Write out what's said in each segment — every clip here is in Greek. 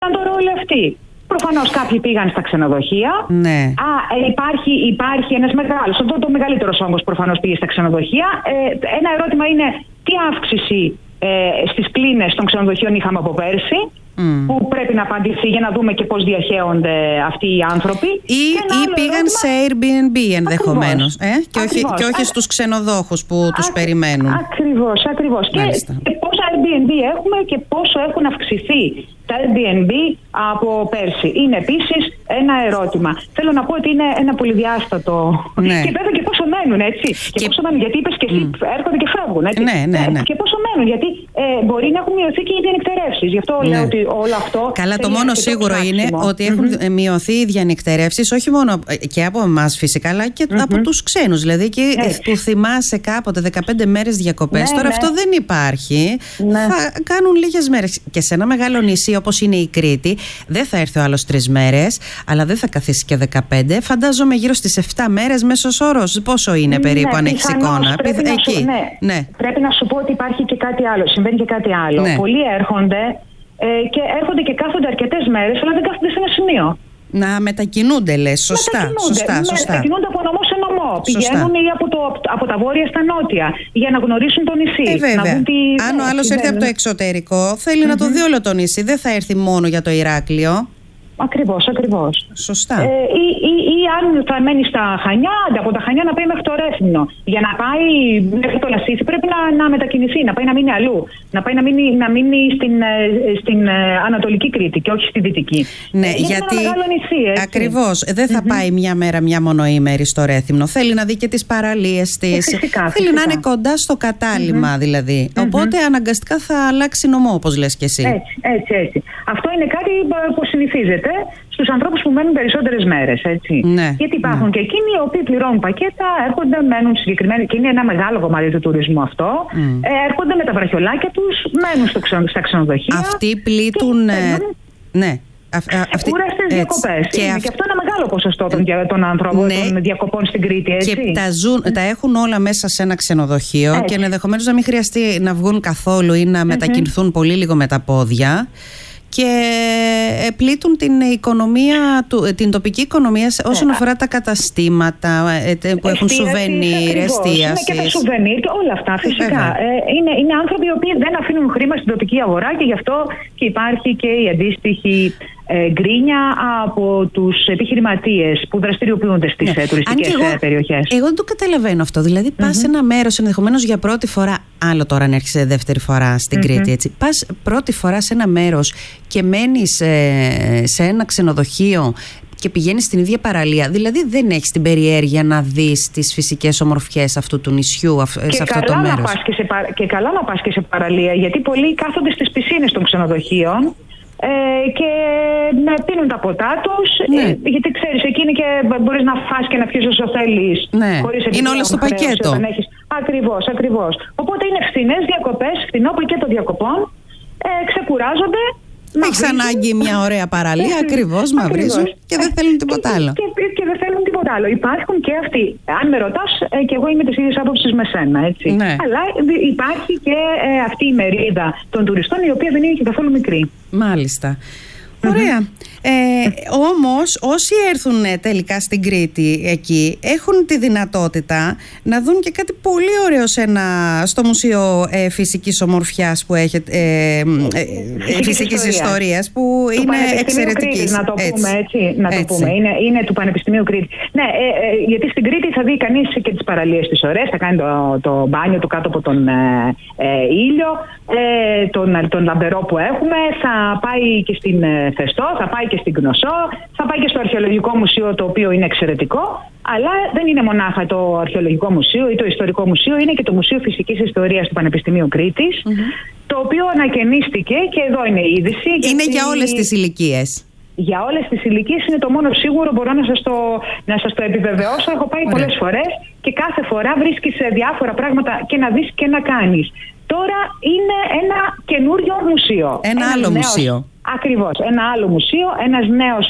το ρόλο αυτή. Προφανώς κάποιοι πήγαν στα ξενοδοχεία. Ναι. Υπάρχει ένας μεγάλος, το μεγαλύτερος όγκος προφανώς πήγε στα ξενοδοχεία. Ένα ερώτημα είναι τι αύξηση στις κλίνες των ξενοδοχείων είχαμε από πέρσι, που πρέπει να απαντηθεί για να δούμε και πώς διαχέονται αυτοί οι άνθρωποι. Ή πήγαν σε Airbnb ενδεχομένως, και όχι στους ξενοδόχους που τους περιμένουν. Ακριβώς. Και πόσα Airbnb έχουμε και πόσο έχουν αυξηθεί τα Airbnb από πέρσι. Είναι επίσης ένα ερώτημα. Θέλω να πω ότι είναι ένα πολυδιάστατο. Ναι. Και βέβαια και πόσο μένουν, έτσι. Και πόσο μένουν, γιατί είπες και εσύ, έρχονται και φεύγουν, έτσι. Ναι. Και πόσο μένουν, γιατί μπορεί να έχουν μειωθεί και οι διανυκτερεύσεις. Γι' αυτό λέω ότι όλο αυτό. Καλά, το μόνο σίγουρο είναι ότι έχουν μειωθεί οι διανυκτερεύσεις, όχι μόνο και από εμάς φυσικά, αλλά και από τους ξένους. Δηλαδή και που θυμάσαι κάποτε 15 μέρες διακοπές, τώρα αυτό δεν υπάρχει. Θα κάνουν λίγες μέρες. Και σε ένα μεγάλο νησί όπως είναι η Κρήτη, δεν θα έρθει ο άλλος 3 μέρες, αλλά δεν θα καθίσει και 15. Φαντάζομαι γύρω στις 7 μέρες μέσος όρος. Πόσο είναι περίπου, αν έχεις εικόνα? Πρέπει να σου πω ότι υπάρχει και κάτι άλλο. Συμβαίνει και κάτι άλλο. Πολλοί έρχονται και έρχονται και κάθονται αρκετές μέρες, αλλά δεν κάθονται σε ένα σημείο. Να μετακινούνται, λες. Σωστά. Μετακινούνται από νομό σε νομό. Πηγαίνουν ή από τα βόρεια στα νότια για να γνωρίσουν το νησί. Βέβαια. Αν ο άλλος έρθει από το εξωτερικό, θέλει να το δει όλο το νησί. Δεν θα έρθει μόνο για το Ηράκλειο. Ακριβώς. Σωστά. Ή αν θα μένει στα Χανιά, από τα Χανιά να πάει μέχρι το Ρέθυμνο. Για να πάει μέχρι το Λασίθι πρέπει να μετακινηθεί, να πάει να μείνει αλλού. Να πάει να μείνει στην Ανατολική Κρήτη και όχι στη Δυτική. Ναι, γιατί είναι ένα μεγάλο νησί, έτσι. Ακριβώς. Δεν θα πάει μια μέρα, μια μονοήμερη στο Ρέθυμνο. Θέλει να δει και τις παραλίες της. Θέλει να είναι κοντά στο κατάλημα δηλαδή. Οπότε αναγκαστικά θα αλλάξει νομό, όπως λες και εσύ. Έτσι. Αυτό είναι κάτι που συνηθίζεται στους ανθρώπους που μένουν περισσότερες μέρες, έτσι. Γιατί υπάρχουν και εκείνοι οι οποίοι πληρώνουν πακέτα, έρχονται, μένουν συγκεκριμένα, και είναι ένα μεγάλο κομμάτι του τουρισμού αυτό. Έρχονται με τα βραχιολάκια τους, μένουν στα ξενοδοχεία. Αυτοί πλήττουν. Κούραστες διακοπές. Και αυτό είναι ένα μεγάλο ποσοστό των ανθρώπων, των διακοπών στην Κρήτη, έτσι. Και τα έχουν όλα μέσα σε ένα ξενοδοχείο και ενδεχομένως να μην χρειαστεί να βγουν καθόλου ή να μετακινηθούν πολύ λίγο με τα πόδια. Και πλήττουν την τοπική οικονομία όσον αφορά τα καταστήματα που έχουν σουβενίρ, εστίαση. Και τα σουβενίρ και όλα αυτά φυσικά. Είναι άνθρωποι οι οποίοι δεν αφήνουν χρήμα στην τοπική αγορά και γι' αυτό και υπάρχει και η αντίστοιχη γκρίνια από τους επιχειρηματίες που δραστηριοποιούνται στις τουριστικές περιοχές. Εγώ δεν το καταλαβαίνω αυτό. Δηλαδή πας σε ένα μέρος ενδεχομένως για πρώτη φορά, άλλο τώρα αν έρχεσαι δεύτερη φορά στην Κρήτη, έτσι. Πας πρώτη φορά σε ένα μέρος και μένεις σε ένα ξενοδοχείο και πηγαίνεις στην ίδια παραλία. Δηλαδή δεν έχεις την περιέργεια να δεις τις φυσικές ομορφιές αυτού του νησιού, σε αυτό το μέρος. Και καλά να πας και σε παραλία, γιατί πολλοί κάθονται στις πισίνες των ξενοδοχείων και πίνουν τα ποτά τους, γιατί ξέρεις, εκείνη και μπορείς να φας και να πιεις όσο θέλεις. Είναι όλα στο πακέτο. Ακριβώς. Οπότε είναι φθηνές διακοπές, φθηνό πακέτο διακοπών, ξεκουράζονται. Έχεις ανάγκη μια ωραία παραλία, ακριβώς, μαυρίζουν και δεν θέλουν τίποτα άλλο. Και δεν θέλουν τίποτα άλλο. Υπάρχουν και αυτοί. Αν με ρωτάς, και εγώ είμαι της ίδιας άποψης με σένα, έτσι. Αλλά υπάρχει και αυτή η μερίδα των τουριστών, η οποία δεν είναι και καθόλου μικρή. Μάλιστα. Ωραία. Όμως όσοι έρθουν τελικά στην Κρήτη εκεί έχουν τη δυνατότητα να δουν και κάτι πολύ ωραίο στο Μουσείο Φυσικής Ομορφιάς που έχετε, φυσικής ιστορίας, που είναι εξαιρετική. Να το πούμε έτσι. Είναι του Πανεπιστημίου Κρήτη. Ναι, γιατί στην Κρήτη θα δει κανείς και τις παραλίες τις ωραίες, θα κάνει το μπάνιο του κάτω από τον ήλιο, τον λαμπερό που έχουμε, θα πάει και στην Φεστό, θα πάει και στην Κνωσό, θα πάει και στο Αρχαιολογικό Μουσείο, το οποίο είναι εξαιρετικό, αλλά δεν είναι μονάχα το Αρχαιολογικό Μουσείο ή το Ιστορικό Μουσείο, είναι και το Μουσείο Φυσικής Ιστορίας του Πανεπιστημίου Κρήτης, το οποίο ανακαινίστηκε, και εδώ είναι η είδηση. Είναι για όλες τις ηλικίες. Για όλες τις ηλικίες είναι το μόνο σίγουρο, μπορώ να σας το επιβεβαιώσω. Έχω πάει πολλές φορές και κάθε φορά βρίσκεις διάφορα πράγματα και να δεις και να κάνεις. Τώρα είναι ένα καινούριο μουσείο. Ένα άλλο μουσείο. Ακριβώς, ένα άλλο μουσείο, ένας νέος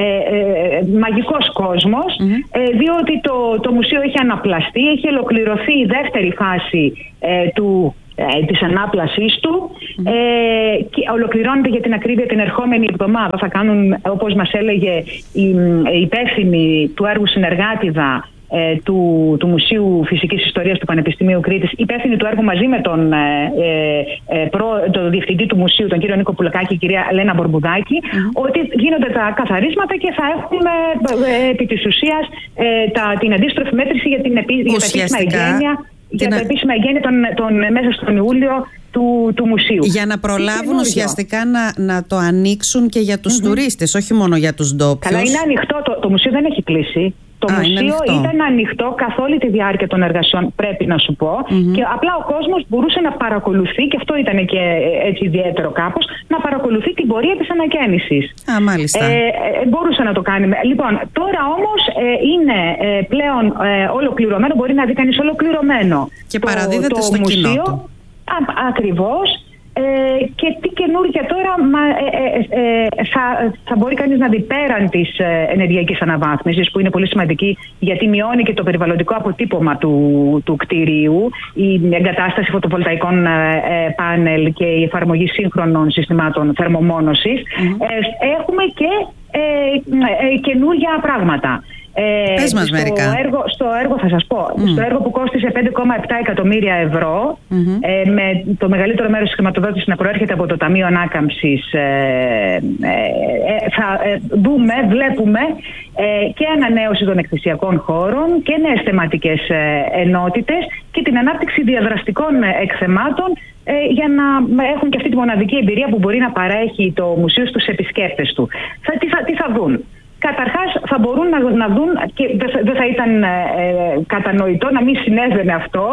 μαγικός κόσμος, διότι το μουσείο έχει αναπλαστεί, έχει ολοκληρωθεί η δεύτερη φάση του της ανάπλασής του και ολοκληρώνεται για την ακρίβεια την ερχόμενη εβδομάδα. Θα κάνουν, όπως μας έλεγε η υπεύθυνη του έργου συνεργάτηδα του Μουσείου Φυσικής Ιστορίας του Πανεπιστημίου Κρήτης, υπεύθυνη του έργου μαζί με τον διευθυντή του Μουσείου, τον κύριο Νίκο Πουλακάκη, η κυρία Λένα Μπορμπουδάκη, ότι γίνονται τα καθαρίσματα και θα έχουμε επί της ουσίας την αντίστροφη μέτρηση για την επίσημα εγγένεια. Για τα επίσημα εγγένεια μέσα στον Ιούλιο του μουσείου. Για να προλάβουν ουσιαστικά να το ανοίξουν και για τους τουρίστες, όχι μόνο για τους ντόπιους. Καλά, είναι ανοιχτό. Το μουσείο δεν έχει κλείσει. Το μουσείο ήταν ανοιχτό καθ' όλη τη διάρκεια των εργασιών, πρέπει να σου πω. Και απλά ο κόσμος μπορούσε να παρακολουθεί, και αυτό ήταν και έτσι ιδιαίτερο κάπως, να παρακολουθεί την πορεία της ανακαίνησης. Μάλιστα. Μπορούσε να το κάνει. Λοιπόν, τώρα όμως είναι πλέον ολοκληρωμένο, μπορεί να δει κανείς ολοκληρωμένο. Και παραδίδεται στο μουσείο, κοινό του. Ακριβώς. Και τι καινούργια τώρα θα μπορεί κανείς να δει πέραν της ενεργειακής αναβάθμισης, που είναι πολύ σημαντική γιατί μειώνει και το περιβαλλοντικό αποτύπωμα του κτηρίου, η εγκατάσταση φωτοβολταϊκών πάνελ και η εφαρμογή σύγχρονων συστημάτων θερμομόνωσης. Έχουμε και καινούργια πράγματα. Στο έργο θα σας πω, στο έργο που κόστισε 5,7 εκατομμύρια ευρώ, με το μεγαλύτερο μέρος της χρηματοδότησης να προέρχεται από το Ταμείο Ανάκαμψης, θα βλέπουμε και ανανέωση των εκθεσιακών χώρων και νέες θεματικές ενότητες και την ανάπτυξη διαδραστικών εκθεμάτων για να έχουν και αυτή τη μοναδική εμπειρία που μπορεί να παρέχει το μουσείο στους επισκέπτες του. Τι θα δουν? Καταρχάς θα μπορούν να δουν, και δεν θα ήταν κατανοητό να μην συνέβαινε αυτό,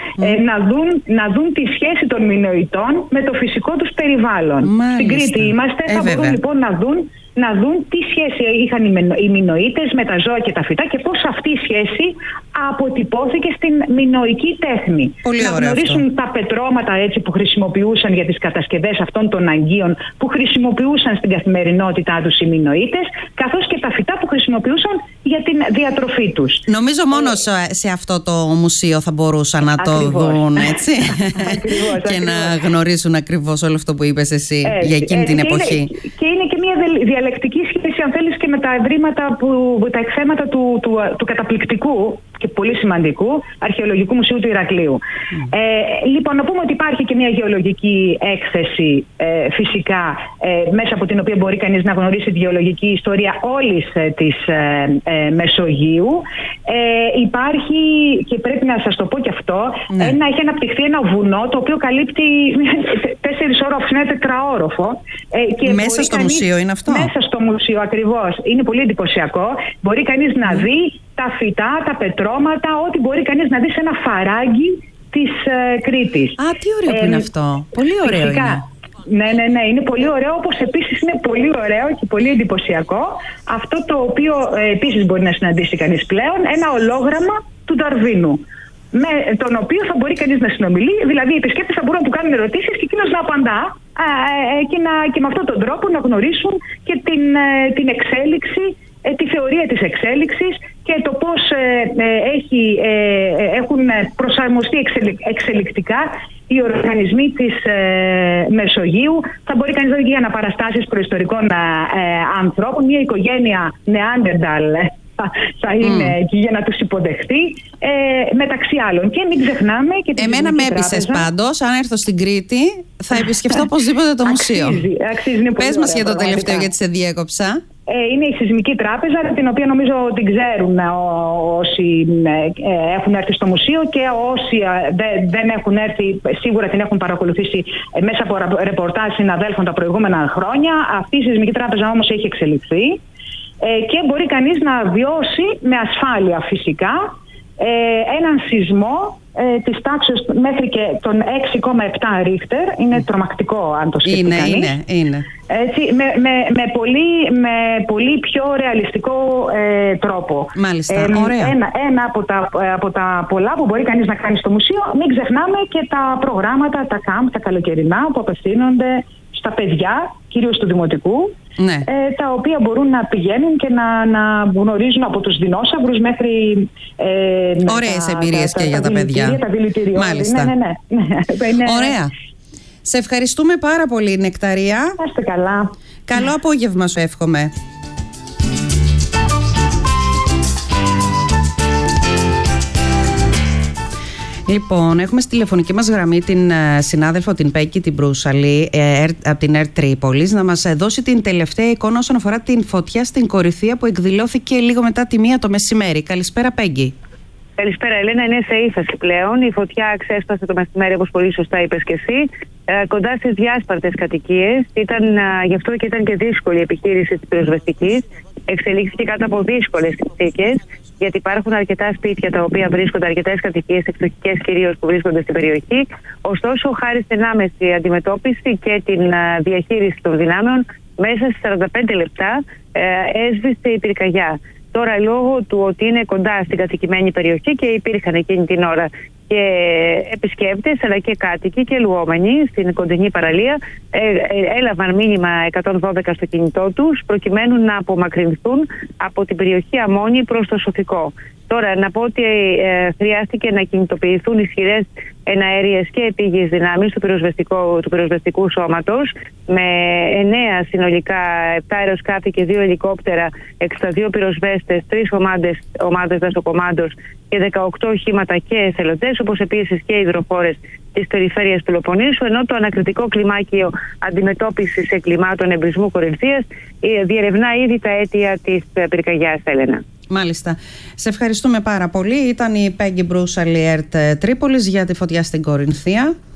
να δουν τη σχέση των μινωητών με το φυσικό τους περιβάλλον. Μάλιστα. Στην Κρήτη είμαστε, θα μπορούν λοιπόν να δουν τι σχέση είχαν οι μινωίτες με τα ζώα και τα φυτά και πώς αυτή η σχέση αποτυπώθηκε στην μινωική τέχνη. Πολύ να γνωρίσουν αυτό. Τα πετρώματα έτσι που χρησιμοποιούσαν για τις κατασκευές αυτών των αγκίων που χρησιμοποιούσαν στην καθημερινότητά τους οι μινωίτες, καθώς και τα φυτά που χρησιμοποιούσαν για την διατροφή τους. Νομίζω μόνο σε αυτό το μουσείο θα μπορούσαν να το δουν, έτσι. Και να γνωρίσουν ακριβώς όλο αυτό που είπες εσύ για εκείνη την εποχή. Και είναι και μια διαλεκτική σχέση, αν θέλεις, και με τα ευρήματα, τα εκθέματα του καταπληκτικού και πολύ σημαντικού Αρχαιολογικού Μουσείου του Ηρακλείου. Λοιπόν, να πούμε ότι υπάρχει και μια γεωλογική έκθεση φυσικά, μέσα από την οποία μπορεί κανείς να γνωρίσει τη γεωλογική ιστορία όλης της Μεσογείου. Υπάρχει, και πρέπει να σας το πω και αυτό, έχει αναπτυχθεί ένα βουνό το οποίο καλύπτει 4 όροφους, είναι τετραόροφο. Και μέσα στο μουσείο είναι αυτό? Μέσα στο μουσείο ακριβώς. Είναι πολύ εντυπωσιακό. Μπορεί κανείς να δει τα φυτά, τα πετρώματα, ό,τι μπορεί κανείς να δει σε ένα φαράγγι της Κρήτης. Τι ωραίο που είναι αυτό. Πολύ ωραίο φυσικά. Είναι. Ναι, είναι πολύ ωραίο, όπως επίσης είναι πολύ ωραίο και πολύ εντυπωσιακό αυτό το οποίο επίσης μπορεί να συναντήσει κανείς πλέον, ένα ολόγραμμα του Νταρβίνου, με τον οποίο θα μπορεί κανείς να συνομιλεί, δηλαδή οι επισκέπτες θα μπορούν να του κάνουν ερωτήσεις και εκείνος να απαντά και με αυτόν τον τρόπο να γνωρίσουν και την εξέλιξη, τη θεωρία της εξέλιξης και το πώς έχουν προσαρμοστεί εξελικτικά οι οργανισμοί της Μεσογείου. Θα μπορεί κανείς να δει για αναπαραστάσεις προϊστορικών ανθρώπων, μια οικογένεια Νεάντερνταλ θα είναι εκεί για να τους υποδεχτεί, μεταξύ άλλων. Και μην ξεχνάμε και την Εμένα με έπεισες πάντως, αν έρθω στην Κρήτη θα επισκεφτώ οπωσδήποτε το μουσείο. Αξίζει, πες μας για το τελευταίο, γιατί σε διέκοψα. Είναι η Σεισμική Τράπεζα, την οποία νομίζω την ξέρουν όσοι έχουν έρθει στο μουσείο, και όσοι δεν έχουν έρθει σίγουρα την έχουν παρακολουθήσει μέσα από ρεπορτάζ συναδέλφων τα προηγούμενα χρόνια. Αυτή η Σεισμική Τράπεζα όμως έχει εξελιχθεί και μπορεί κανείς να βιώσει με ασφάλεια φυσικά έναν σεισμό της τάξης μέχρι και τον 6,7 Ρίχτερ. Είναι τρομακτικό αν το σκεφτεί κανείς. Είναι. Έτσι, με πολύ πιο ρεαλιστικό τρόπο. Μάλιστα, ωραία. Ένα από τα πολλά που μπορεί κανείς να κάνει στο μουσείο. Μην ξεχνάμε και τα προγράμματα, τα camp, τα καλοκαιρινά που απευθύνονται στα παιδιά, κυρίως του Δημοτικού, τα οποία μπορούν να πηγαίνουν και να γνωρίζουν από τους δεινόσαυρους μέχρι ωραίες εμπειρίες και για τα παιδιά. Τα δηλητηριώδη. Μάλιστα. Ναι. Ωραία. Σε ευχαριστούμε πάρα πολύ, Νεκταρία. Είστε καλά. Καλό απόγευμα σου εύχομαι. Λοιπόν, έχουμε στη τηλεφωνική μας γραμμή την συνάδελφο, την Πέγκη την Μπρούσαλη, από την ΕΡΤ Τρίπολης, να μας δώσει την τελευταία εικόνα όσον αφορά την φωτιά στην Κορινθία που εκδηλώθηκε λίγο μετά τη 1 το μεσημέρι. Καλησπέρα, Πέγκη. Καλησπέρα, Ελένα. Είναι σε ύφεση πλέον. Η φωτιά ξέσπασε το μεσημέρι, όπως πολύ σωστά είπες και εσύ, κοντά στις διάσπαρτες κατοικίες. Γι' αυτό και ήταν και δύσκολη η επιχείρηση της πυροσβεστικής. Εξελίχθηκε κάτω από δύσκολες συνθήκες, γιατί υπάρχουν αρκετά σπίτια τα οποία βρίσκονται, αρκετές κατοικίες, εξοχικές κυρίως, που βρίσκονται στην περιοχή. Ωστόσο, χάρη στην άμεση αντιμετώπιση και την διαχείριση των δυνάμεων, μέσα σε 45 λεπτά έσβησε η πυρκαγιά. Τώρα, λόγω του ότι είναι κοντά στην κατοικημένη περιοχή και υπήρχαν εκείνη την ώρα και επισκέπτες αλλά και κάτοικοι και λουόμενοι στην κοντινή παραλία, έλαβαν μήνυμα 112 στο κινητό τους προκειμένου να απομακρυνθούν από την περιοχή Αμμόνη προς το Σωθικό. Τώρα, να πω ότι χρειάστηκε να κινητοποιηθούν ισχυρές εναέριες και επίγειες δυνάμεις του πυροσβεστικού σώματος, με 9 συνολικά, 7 αεροσκάφη και 2 ελικόπτερα, 62 πυροσβέστες, 3 ομάδες δασοκομάντος και 18 οχήματα και εθελοντές, όπως επίσης και υδροφόρες της περιφέρειας Πελοποννήσου, ενώ το ανακριτικό κλιμάκιο αντιμετώπισης εγκλημάτων εμπρισμού Κορινθίας διερευνά ήδη τα αίτια της πυρκαγιάς, Έλενα. Μάλιστα. Σε ευχαριστούμε πάρα πολύ. Ήταν η Πέγκη Μπρούσαλη, ΕΡΤ Τρίπολης, για τη φωτιά στην Κορινθία.